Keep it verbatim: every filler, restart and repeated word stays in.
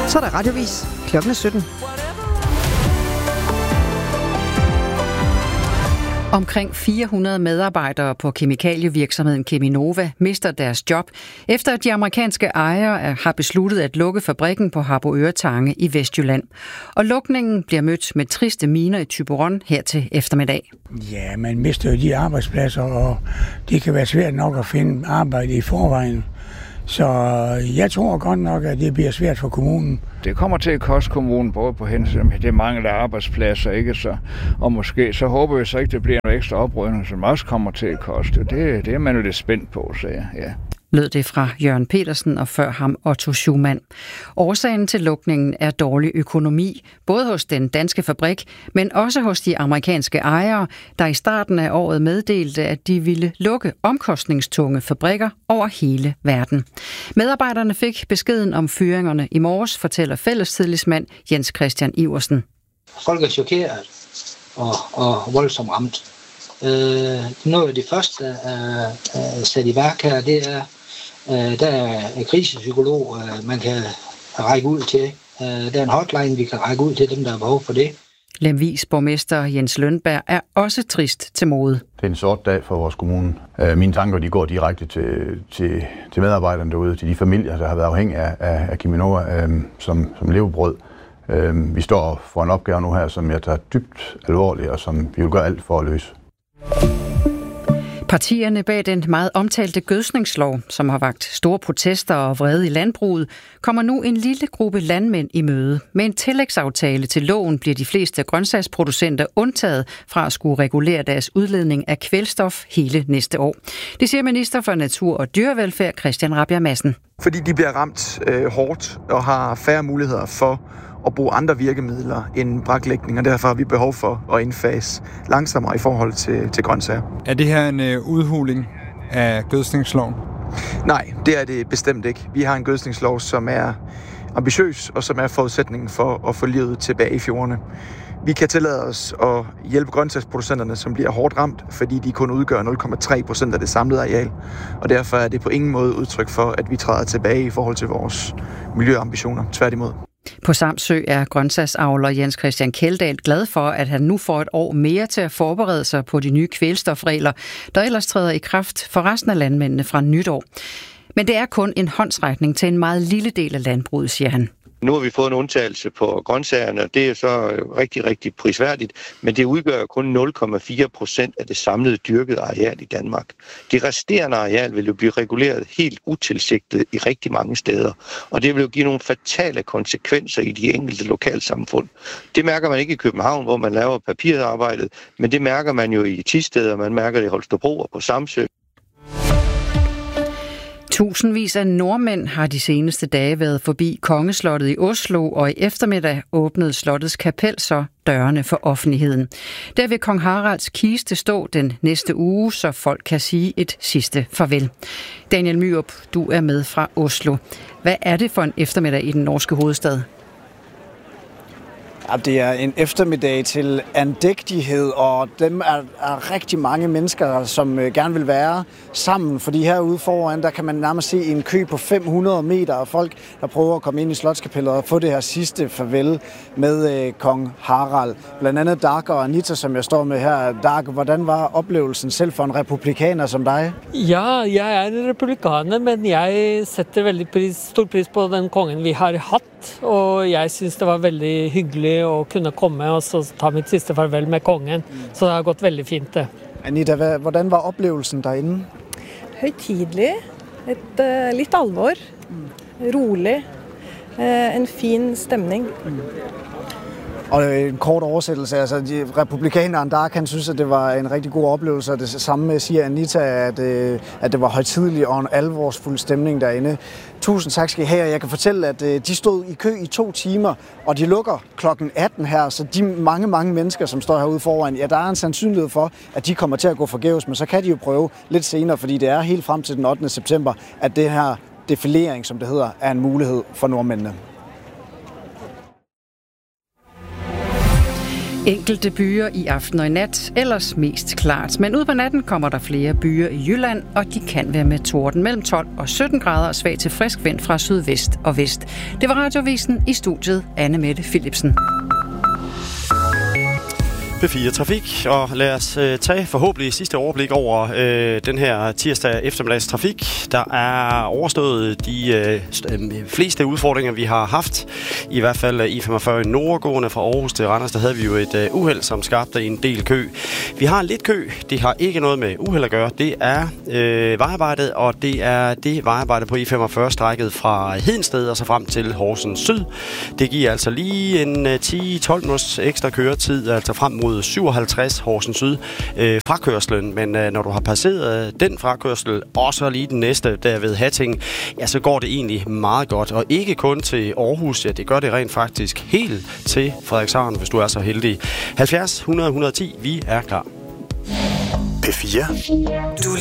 Så er der radiovis. Klokken er sytten. Omkring fire hundrede medarbejdere på kemikalievirksomheden Cheminova mister deres job, efter at de amerikanske ejere har besluttet at lukke fabrikken på Harboøre Tange i Vestjylland. Og lukningen bliver mødt med triste miner i Thyborøn her til eftermiddag. Ja, man mister jo de arbejdspladser, og det kan være svært nok at finde arbejde i forvejen. Så jeg tror godt nok, at det bliver svært for kommunen. Det kommer til at koste kommunen både på hensyn med det mangel af arbejdspladser, ikke så, og måske så håber vi så ikke, det bliver en ekstra oprydning, som også kommer til at koste. Det, det er man jo lidt spændt på, så ja. Lød det fra Jørgen Petersen og før ham Otto Schumann. Årsagen til lukningen er dårlig økonomi, både hos den danske fabrik, men også hos de amerikanske ejere, der i starten af året meddelte, at de ville lukke omkostningstunge fabrikker over hele verden. Medarbejderne fik beskeden om fyringerne i morges, fortæller fællestidlighedsmand Jens Christian Iversen. Folk er chokeret og, og voldsomt ramt. Øh, noget af det første, der er, er sat i værk her, det er, øh, der er krisepsykolog, øh, man kan række ud til. Øh, der er en hotline, vi kan række ud til dem, der har behov for det. Lemvigs borgmester Jens Lønberg er også trist til mode. Det er en sort dag for vores kommune. Øh, mine tanker de går direkte til, til, til medarbejderne derude, til de familier, der har været afhængige af, af, af Cheminova øh, som, som levebrød. Øh, vi står for en opgave nu her, som jeg tager dybt alvorligt, og som vi vil gøre alt for at løse. Partierne bag den meget omtalte gødskningslov, som har vakt store protester og vrede i landbruget, kommer nu en lille gruppe landmænd i møde. Med en tillægsaftale til loven bliver de fleste grøntsagsproducenter undtaget fra at skulle regulere deres udledning af kvælstof hele næste år. Det siger minister for Natur og Dyrevelfærd Christian Rabjerg Madsen. Fordi de bliver ramt øh, hårdt og har færre muligheder for at bruge andre virkemidler end braklægning, og derfor har vi behov for at indfase langsommere i forhold til, til grøntsager. Er det her en øh, udhuling af gødskningsloven? Nej, det er det bestemt ikke. Vi har en gødskningslov, som er ambitiøs, og som er forudsætningen for at få livet tilbage i fjordene. Vi kan tillade os at hjælpe grøntsagsproducenterne, som bliver hårdt ramt, fordi de kun udgør nul komma tre procent af det samlede areal. Og derfor er det på ingen måde udtryk for, at vi træder tilbage i forhold til vores miljøambitioner. Tværtimod. På Samsø er grøntsagsavler Jens Christian Kjeldahl glad for, at han nu får et år mere til at forberede sig på de nye kvælstofregler, der ellers træder i kraft for resten af landmændene fra nytår. Men det er kun en håndsrækning til en meget lille del af landbruget, siger han. Nu har vi fået en undtagelse på grøntsagerne, og det er så rigtig, rigtig prisværdigt, men det udgør kun nul komma fire procent af det samlede dyrkede areal i Danmark. Det resterende areal vil jo blive reguleret helt utilsigtet i rigtig mange steder, og det vil jo give nogle fatale konsekvenser i de enkelte lokalsamfund. Det mærker man ikke i København, hvor man laver papirarbejdet, men det mærker man jo i Thisted, og man mærker det i Holstebro og på Samsø. Tusindvis af nordmænd har de seneste dage været forbi Kongeslottet i Oslo, og i eftermiddag åbnede slottets kapel så dørene for offentligheden. Der vil kong Haralds kiste stå den næste uge, så folk kan sige et sidste farvel. Daniel Myrup, du er med fra Oslo. Hvad er det for en eftermiddag i den norske hovedstad? Ja, det er en eftermiddag til andægtighed, og dem er, er rigtig mange mennesker, som øh, gerne vil være sammen. Fordi herude foran, der kan man nærmest se en kø på fem hundrede meter af folk, der prøver at komme ind i Slotskapellet og få det her sidste farvel med øh, kong Harald. Blandt andet Dag og Anita, som jeg står med her. Dag, hvordan var oplevelsen selv for en republikaner som dig? Ja, jeg er en republikaner, men jeg sætter veldig pris, stor pris på den kongen vi har hatt, og jeg synes det var veldig hyggelig at kunne komme og så ta mit sidste farvel med kongen. Så det har gått veldig fint det. Anita, hvordan var oplevelsen derinde? Høytidelig, et uh, litt alvor, mm. rolig, uh, en fin stemning. Mm. Og en kort oversættelse, altså de republikaneren der kan synes, at det var en rigtig god oplevelse, og det samme siger Anita, at, at det var højtidelig og en alvorsfuld stemning derinde. Tusind tak skal I have, jeg kan fortælle, at de stod i kø i to timer, og de lukker klokken atten her, så de mange, mange mennesker, som står herude foran, ja, der er en sandsynlighed for, at de kommer til at gå forgæves, men så kan de jo prøve lidt senere, fordi det er helt frem til den ottende september, at det her defilering, som det hedder, er en mulighed for nordmændene. Enkelte byer i aften og i nat, ellers mest klart. Men ud på natten kommer der flere byer i Jylland, og de kan være med torden mellem tolv og sytten grader og svag til frisk vind fra sydvest og vest. Det var Radioavisen, i studiet Anne Mette Philipsen. P fire Trafik, og lad os øh, tage forhåbentlig sidste overblik over øh, den her tirsdag eftermiddags trafik. Der er overstået de øh, fleste udfordringer, vi har haft. I hvert fald I femogfyrre nordgående fra Aarhus til Randers, der havde vi jo et øh, uheld, som skabte en del kø. Vi har lidt kø. Det har ikke noget med uheld at gøre. Det er øh, vejarbejdet, og det er det vejarbejde på I femogfyrre-strækket fra Hedensted og så frem til Horsens Syd. Det giver altså lige en øh, ti til tolv minutters ekstra køretid, altså frem mod syvoghalvtreds Horsens Syd øh, frakørslen, men øh, når du har passeret øh, den frakørsel, og så lige den næste der ved Hatting, ja, så går det egentlig meget godt, og ikke kun til Aarhus, ja, det gør det rent faktisk helt til Frederikshavn, hvis du er så heldig. halvfjerds hundrede et hundrede og ti, vi er klar. P fire. Du